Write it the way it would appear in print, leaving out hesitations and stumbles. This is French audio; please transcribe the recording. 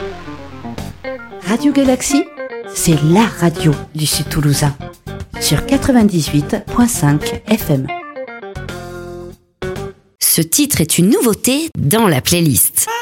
Radio Galaxy, c'est la radio du Sud Toulousain, sur 98.5 FM. Ce titre est une nouveauté dans la playlist.